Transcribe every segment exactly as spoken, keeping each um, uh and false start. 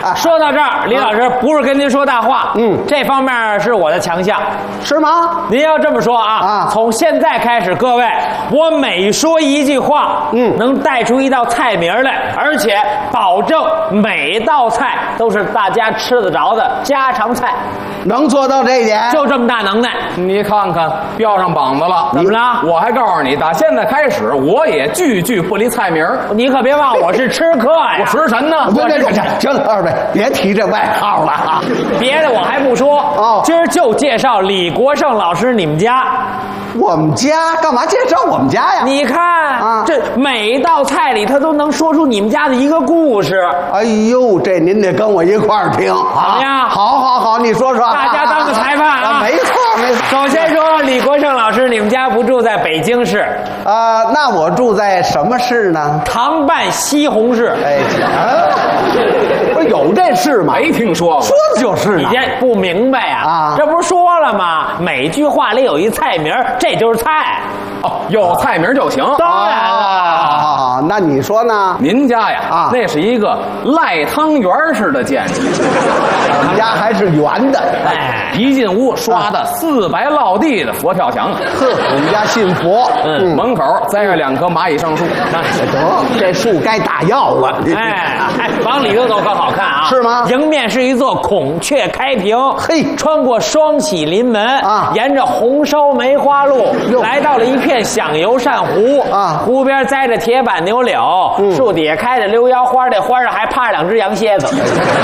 说到这儿，李老师不是跟您说大话，嗯，这方面是我的强项， 是吗？ 您要这么说啊，啊，从现在开始，各位，我每说一句话，嗯，能带出一道菜名来，而且保证每道菜都是大家吃得着的家常菜， 能做到这一点， 就这么大能耐。 你看看，标上膀子了， 怎么了？ 我还告诉你，打现在开始，我也句句不离菜名。 你可别忘，我是吃客呀， 我食神呢。 不，这这行了，二位别提这外号了啊。 别的我还不说，哦，今儿就介绍李国盛老师你们家。 我们家干嘛介绍我们家呀？ 你看啊，这每一道菜里他都能说出你们家的一个故事。 哎呦，这您得跟我一块儿听， 怎么样？ 好，好，好，你说说。 大家当个裁判啊！ 没错，没错。 首先说，李国盛老师，你们家不住在北京市？ 呃，那我住在什么市呢？ 糖拌西红柿。 哎，不是有这事吗？ 没听说过。 说的就是你这不明白呀？啊，这不是说了吗？每句话里有一菜名，这就是菜。 哦，有菜名就行。 当然了。 啊，那你说呢？ 您家呀，啊，那是一个赖汤圆式的建筑。 我们家还是圆的。 哎，一进屋刷的四白落地的佛跳墙。 呵，我们家信佛。 嗯，门口栽着两棵蚂蚁上树。 得，这树该打药了。 哎哎，往里头走可好看啊！ 是吗？ 迎面是一座孔雀开屏， 嘿， 穿过双喜临门啊， 沿着红烧梅花路来到了一片响油扇湖啊，湖边栽着铁板牛柳，嗯，树底下开着溜腰花，这花上还趴着两只羊蝎子。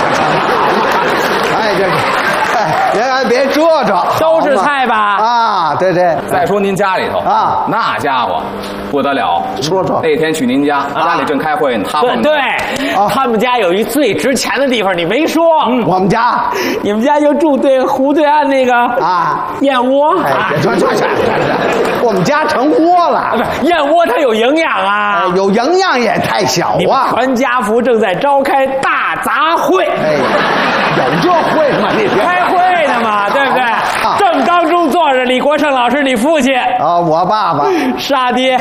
哎，这是。哎，别还别遮着， 都是菜吧？ 啊，对对。 再说您家里头啊，那家伙不得了。 说说那天去您家，家里正开会呢，他对对，他们家有一最值钱的地方，你没说。 嗯，我们家， 你们家就住对湖对岸那个啊燕窝。 哎，别去去去，我们家成窝了。 不是燕窝，它有营养啊， 有营养也太小啊。 全家福正在召开大杂烩。 哎，有这会吗？你开会呢嘛，对不对？正当中坐着李国盛老师，你父亲啊，我爸爸， 杀爹。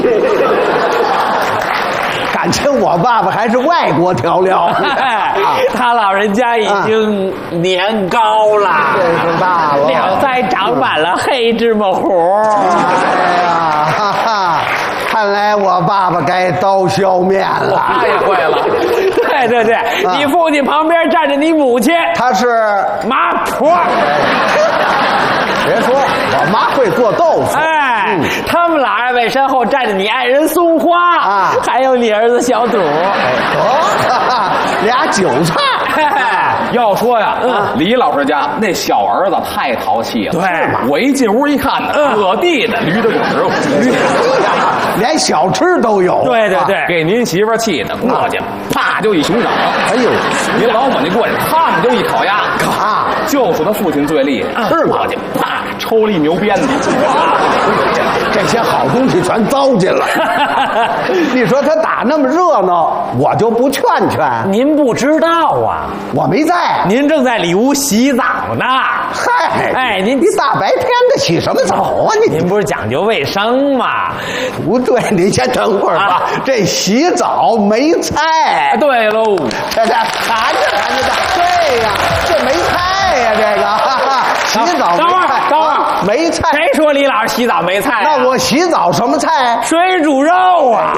感情我爸爸还是外国调料。 他老人家已经年高了， 岁数大了， 两腮长满了黑芝麻糊。 哎呀，哈哈，看来我爸爸该刀削面了。 他也会了。 对对对，啊，你父亲旁边站着你母亲， 她是麻婆。 别说，我妈会做豆腐。 哎，嗯，他们俩位身后站着你爱人松花啊，还有你儿子小赌。哎， 哦，俩韭菜。 要说呀，嗯，李老师家那小儿子太淘气了。 对， 我一进屋一看呢，各地的驴的种子， 连小吃都有。 对对对， 给您媳妇气的，过去啪就一熊掌。 哎呦， 您老母亲过去，他们就一烤鸭。 啊， 就说他父亲最厉害， 是吗？ 过去啪抽了一牛鞭子。 这些好东西全糟践了。你说他打那么热闹，我就不劝劝。 您不知道啊， 我没在， 您正在里屋洗澡呢。 嗨， 哎，您你大白天的洗什么澡啊？你您不是讲究卫生吗？ 不对，你先等会儿吧。啊，这洗澡没菜。 对喽， 这这含着含着的，对呀，这没菜呀，这个哈哈洗澡没菜， 等会儿没菜。 谁说李老师洗澡没菜啊？ 那我洗澡什么菜？ 水煮肉啊！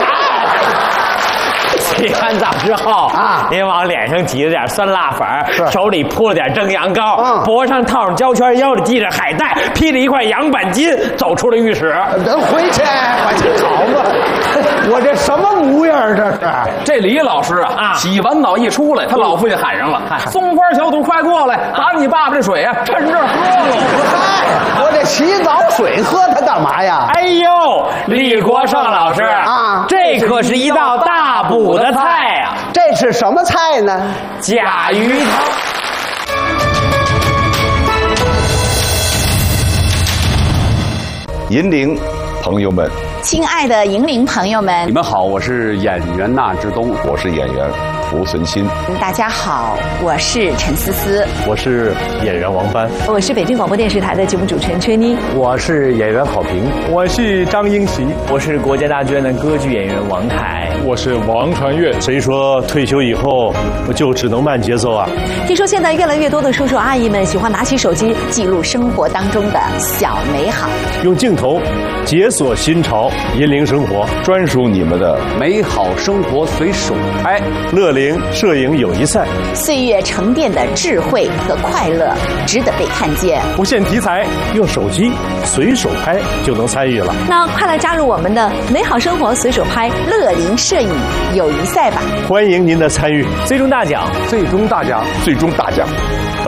洗完澡之后啊，您往脸上挤了点酸辣粉，手里铺了点蒸羊羔，嗯，脖上套上胶圈，腰里系着海带，披着一块羊板筋，走出了浴室。 人回去，回去好吧。我这什么模样？这是这李老师啊，啊，洗完澡一出来，他老父亲喊上了：“松花小肚，快过来，把你爸爸这水啊，趁热喝了。” 嗨，我这洗澡水喝它干嘛呀？ 哎呦，李国盛老师啊，这可是一道大补的菜啊！ 这是什么菜呢？ 甲鱼汤。 银铃朋友们， 亲爱的银铃朋友们， 你们好，我是演员那志东， 我是演员濮存昕。 大家好，我是陈思思， 我是演员王帆， 我是北京广播电视台的节目主持人崔妮， 我是演员郝平， 我是张英奇， 我是国家大剧院的歌剧演员王凯， 我是王传岳。 谁说退休以后就只能慢节奏啊？ 听说现在越来越多的叔叔阿姨们喜欢拿起手机记录生活当中的小美好， 用镜头解锁新潮，引领生活， 专属你们的美好生活随手拍。 乐龄摄影友谊赛， 岁月沉淀的智慧和快乐值得被看见。 不限题材，用手机随手拍就能参与了。 那快来加入我们的美好生活随手拍乐龄摄影友谊赛吧！ 欢迎您的参与， 最终大奖， 最终大奖， 最终大奖。